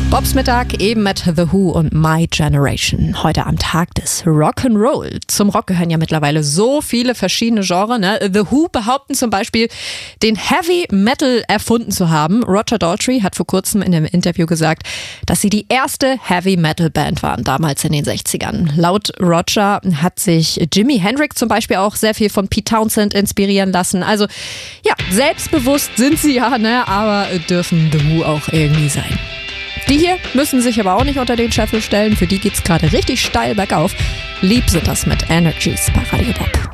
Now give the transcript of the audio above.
Bobs Mittag eben mit The Who und My Generation. Heute am Tag des Rock'n'Roll. Zum Rock gehören ja mittlerweile so viele verschiedene Genres. Ne? The Who behaupten zum Beispiel, den Heavy Metal erfunden zu haben. Roger Daltrey hat vor kurzem in einem Interview gesagt, dass sie die erste Heavy Metal Band waren, damals in den 60ern. Laut Roger hat sich Jimi Hendrix zum Beispiel auch sehr viel von Pete Townshend inspirieren lassen. Also ja, selbstbewusst sind sie ja, ne? Aber dürfen The Who auch irgendwie sein. Die hier müssen sich aber auch nicht unter den Scheffel stellen. Für die geht's gerade richtig steil bergauf. Lieb sind das mit Energies bei Radio Bob.